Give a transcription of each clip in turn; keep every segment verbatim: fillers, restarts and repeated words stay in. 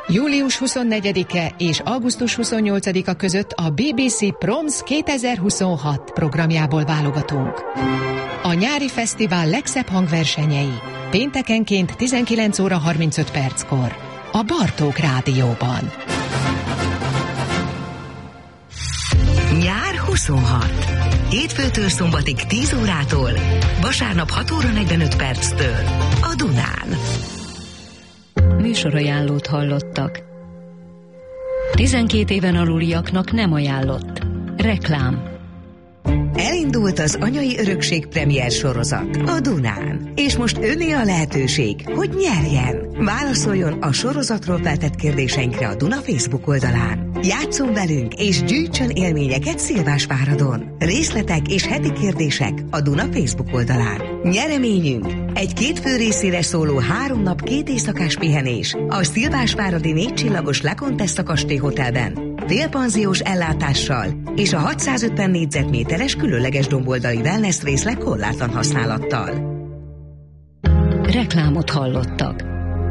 július huszonnegyedike és augusztus huszonnyolcadika között a bé bé cé Proms kétezer-huszonhat programjából válogatunk. A nyári fesztivál legszebb hangversenyei péntekenként tizenkilenc óra harmincöt perckor a Bartók Rádióban. Nyár huszonhat. Hétfőtől szombatig tíz órától, vasárnap hat óra negyvenöt perctől a Dunán. Műsorajánlót hallottak. tizenkét éven aluliaknak nem ajánlott. Reklám. Elindult az Anyai Örökség premier sorozat a Dunán. És most öné a lehetőség, hogy nyerjen. Válaszoljon a sorozatról feltett kérdéseinkre a Duna Facebook oldalán. Játsszon velünk és gyűjtsön élményeket Szilvásváradon. Részletek és heti kérdések a Duna Facebook oldalán. Nyereményünk egy két fő részére szóló három nap két éjszakás pihenés a Szilvásváradi négy csillagos Le Contessa kastély hotelben. Félpanziós ellátással és a hatszázötven négyzetméteres különleges domboldali wellness részleg korlátlan használattal. Reklámot hallottak.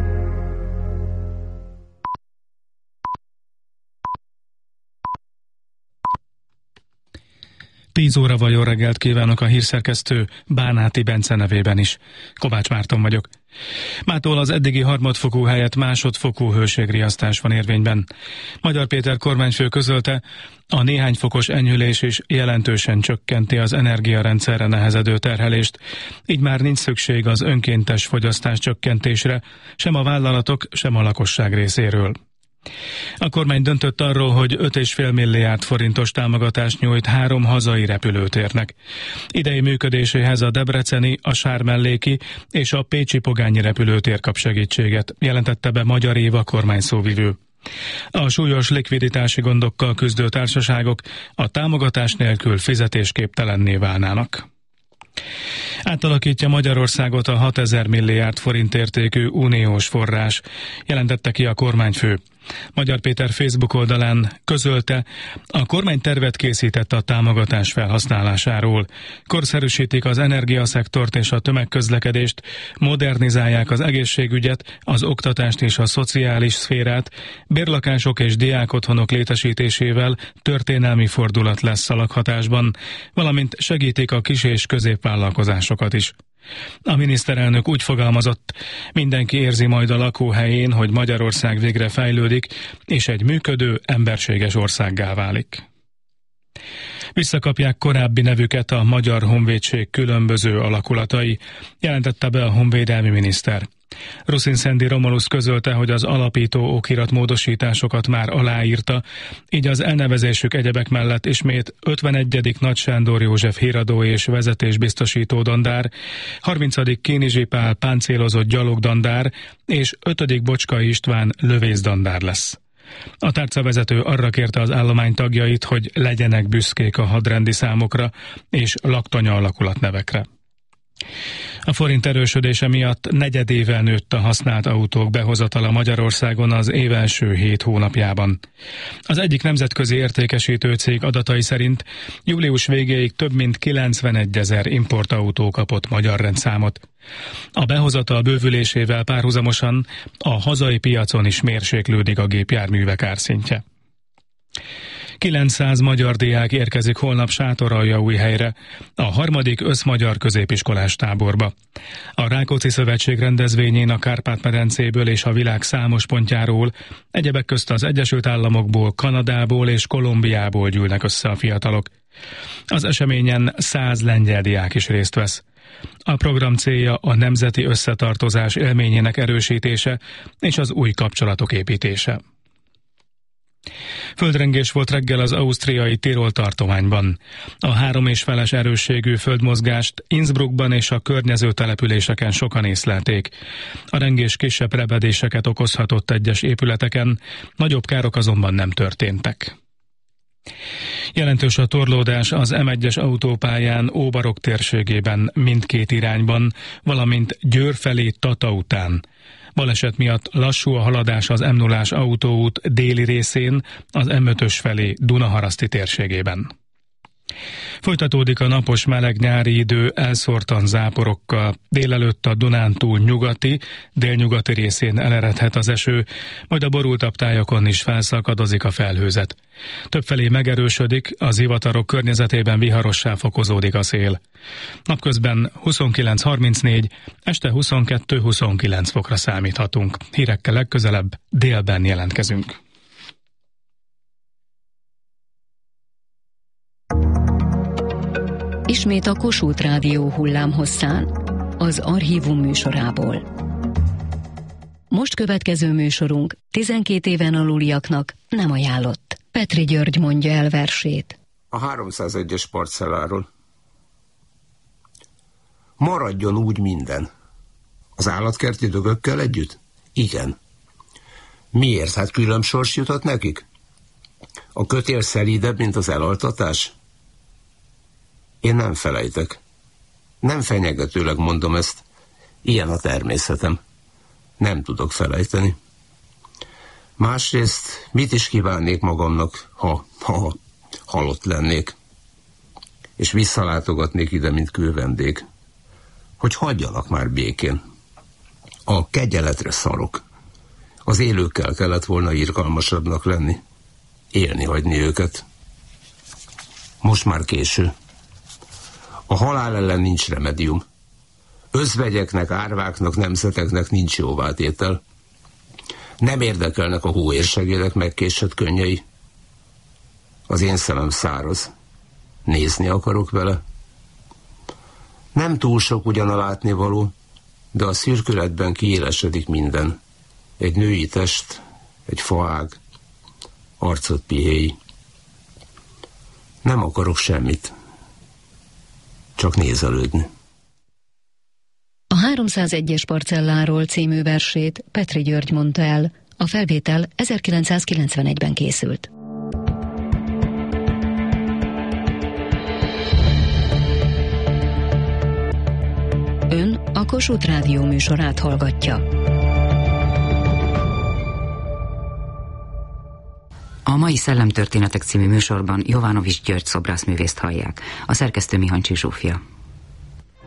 tíz óra jó reggelt kívánok a hírszerkesztő Bánáti Bence nevében is. Kovács Márton vagyok. Mától az eddigi harmadfokú helyett másodfokú hőségriasztás van érvényben. Magyar Péter kormányfő közölte, a néhány fokos enyhülés is jelentősen csökkenti az energiarendszerre nehezedő terhelést, így már nincs szükség az önkéntes fogyasztás csökkentésre, sem a vállalatok, sem a lakosság részéről. A kormány döntött arról, hogy öt egész öt milliárd forintos támogatást nyújt három hazai repülőtérnek. Idei működéséhez a debreceni, a sármelléki és a pécsi pogányi repülőtér kap segítséget, jelentette be Magyar Éva kormányszóvivő. A súlyos likviditási gondokkal küzdő társaságok a támogatás nélkül fizetésképtelenné válnának. Átalakítja Magyarországot a hatezer milliárd forint értékű uniós forrás, jelentette ki a kormányfő. Magyar Péter Facebook oldalán közölte, a kormány tervet készített a támogatás felhasználásáról. Korszerűsítik az energiaszektort és a tömegközlekedést, modernizálják az egészségügyet, az oktatást és a szociális szférát, bérlakások és diákotthonok létesítésével történelmi fordulat lesz a lakhatásban, valamint segítik a kis- és középvállalkozásokat is. A miniszterelnök úgy fogalmazott, mindenki érzi majd a lakóhelyén, hogy Magyarország végre fejlődik, és egy működő, emberséges országgá válik. Visszakapják korábbi nevüket a Magyar Honvédség különböző alakulatai, jelentette be a honvédelmi miniszter. Ruszin-Szendi Romulusz közölte, hogy az alapító okirat módosításokat már aláírta, így az elnevezésük egyebek mellett ismét ötvenegyedik Nagy Sándor József híradó és vezetésbiztosító dandár, harmincadik Kénizsi Pál páncélozott gyalogdandár és ötödik Bocskai István lövészdandár lesz. A tárcavezető arra kérte az állomány tagjait, hogy legyenek büszkék a hadrendi számokra és laktanya alakulatnevekre. A forint erősödése miatt negyedével nőtt a használt autók behozatala Magyarországon az év első hét hónapjában. Az egyik nemzetközi értékesítő cég adatai szerint július végéig több mint kilencvenegyezer importautó kapott magyar rendszámot. A behozatal bővülésével párhuzamosan a hazai piacon is mérséklődik a gépjárművek árszintje. kilencszáz magyar diák érkezik holnap Sátoraljaújhelyre, a harmadik összmagyar középiskolás táborba. A Rákóczi Szövetség rendezvényén a Kárpát-medencéből és a világ számos pontjáról, egyebek közt az Egyesült Államokból, Kanadából és Kolumbiából gyűlnek össze a fiatalok. Az eseményen száz lengyel diák is részt vesz. A program célja a nemzeti összetartozás élményének erősítése és az új kapcsolatok építése. Földrengés volt reggel az ausztriai Tirol tartományban. A három és feles erősségű földmozgást Innsbruckban és a környező településeken sokan észlelték. A rengés kisebb repedéseket okozhatott egyes épületeken, nagyobb károk azonban nem történtek. Jelentős a torlódás az em egyes autópályán Óbarok térségében mindkét irányban, valamint Győr felé Tata után. Baleset miatt lassú a haladás az em nullás autóút déli részén, az em ötös felé Dunaharaszti térségében. Folytatódik a napos meleg nyári idő elszórtan záporokkal. Délelőtt a Dunántúl nyugati, délnyugati részén eleredhet az eső, majd a borultabb tájakon is felszakadozik a felhőzet. Többfelé megerősödik, a zivatarok környezetében viharossá fokozódik a szél. Napközben huszonkilenc harmincnégy, este huszonkettő huszonkilenc fokra számíthatunk. Hírekkel legközelebb délben jelentkezünk. Ismét a Kossuth Rádió hullámhosszán, az Archívum műsorából. Most következő műsorunk tizenkét éven aluliaknak nem ajánlott. Petri György mondja el versét. A háromszázegyes parcelláról. Maradjon úgy minden. Az állatkerti dögökkel együtt? Igen. Miért? Hát külön sors jutott nekik? A kötél szelídebb, mint az elaltatás? Én nem felejtek. Nem fenyegetőleg mondom ezt. Ilyen a természetem. Nem tudok felejteni. Másrészt mit is kívánnék magamnak, ha, ha halott lennék, és visszalátogatnék ide, mint külvendég, hogy hagyjanak már békén. A kegyeletre szarok. Az élőkkel kellett volna irgalmasabbnak lenni, élni hagyni őket. Most már késő. A halál ellen nincs remedium. Özvegyeknek, árváknak, nemzeteknek nincs jóvátétel. Nem érdekelnek a hóérsegédek megkésett könnyei. Az én szemem száraz. Nézni akarok vele. Nem túl sok ugyan a látnivaló, de a szürkületben kiélesedik minden. Egy női test, egy faág, arcot pihéj. Nem akarok semmit. Csak nézelődni. A háromszázegyes parcelláról című versét Petri György mondta el, a felvétel ezerkilencszázkilencvenegyben készült. Ön a Kossuth Rádió műsorát hallgatja. A mai Szellemtörténetek című műsorban Jovanovics György szobrászművészt hallják. A szerkesztő Mihancsi Zsófia.